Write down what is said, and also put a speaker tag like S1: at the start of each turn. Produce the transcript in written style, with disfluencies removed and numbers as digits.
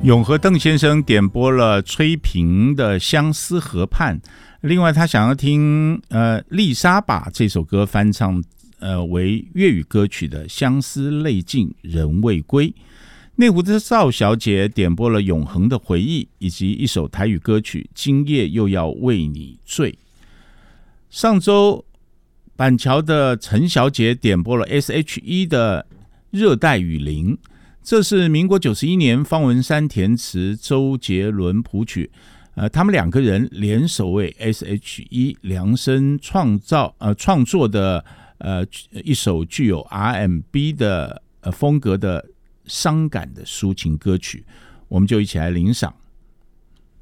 S1: 永和邓先生点播了崔萍的《相思河畔》，另外他想要听丽莎把这首歌翻唱为粤语歌曲的《相思泪尽人未归》。内湖的赵小姐点播了永恒的回忆，以及一首台语歌曲《今夜又要为你醉》。上周板桥的陈小姐点播了 SHE 的热带雨林，这是民国91年方文山填词，周杰伦谱曲，他们两个人联手为 SHE 量身创作的一首具有 R&B 的风格的伤感的抒情歌曲，我们就一起来领赏。